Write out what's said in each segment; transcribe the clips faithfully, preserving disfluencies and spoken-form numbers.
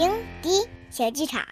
鸣笛小剧场。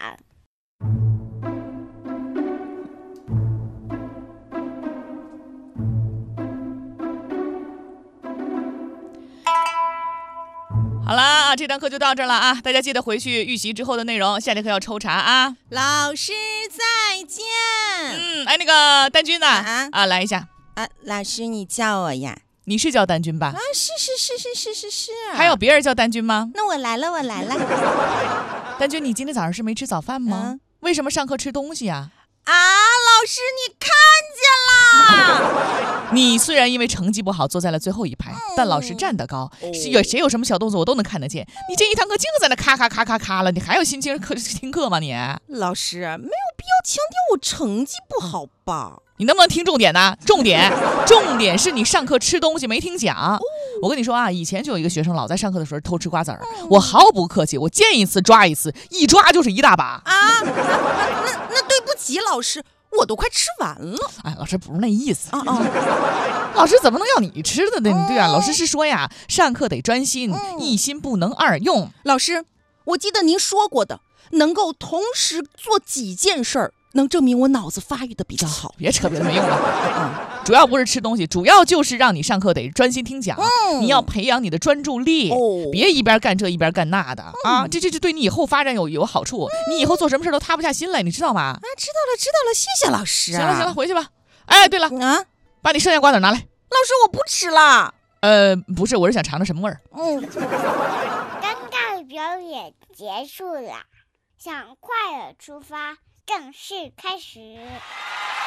好啦，这堂课就到这儿了啊！大家记得回去预习之后的内容，下节课要抽查啊！ 老师再见。 嗯，哎，那个丹君呢？ 啊啊，来一下啊！老师，你叫我呀？ 你是叫丹君吧？ 啊，是是是是是是是。 还有别人叫丹君吗？ 那我来了，我来了。 丹君，你今天早上是没吃早饭吗？ 嗯、 为什么上课吃东西啊？ 啊，老师，你看见了？ 你虽然因为成绩不好坐在了最后一排，嗯、但老师站得高，哦、有谁有什么小动作我都能看得见。你这一堂课净在那咔咔咔咔咔了，你还有心情课听课吗你？ 老师，没有必要强调我成绩不好吧？ 你能不能听重点呢？重点，重点是你上课吃东西没听讲。哦、我跟你说啊，以前就有一个学生老在上课的时候偷吃瓜子儿，嗯、我毫不客气，我见一次抓一次，一抓就是一大把啊！那那对不起，老师。我都快吃完了。 哎，老师不是那意思。 啊啊、 老师怎么能要你吃的呢？对啊，老师是说呀，上课得专心，嗯、一心不能二用。 老师，我记得您说过的，能够同时做几件事儿，能证明我脑子发育的比较好。 别扯别的没用了。主要不是吃东西，主要就是让你上课得专心听讲。嗯、你要培养你的专注力，哦、别一边干这一边干那的、嗯、啊！这这这对你以后发展有有好处。嗯、你以后做什么事都塌不下心来，你知道吗？ 啊，知道了知道了，谢谢老师、啊。 行了行了，回去吧。哎，对了啊，把你剩下瓜子拿来。 老师，我不吃了。 呃，不是，我是想尝尝什么味儿。 嗯。尴尬表演结束了，向快乐出发正式开始。